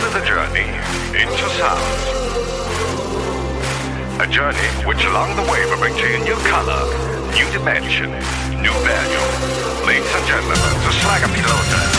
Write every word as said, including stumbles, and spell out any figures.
the journey into sound. A journey which along the way will bring to you new color, new dimension, new value. Ladies and gentlemen, the Slagger Piloten.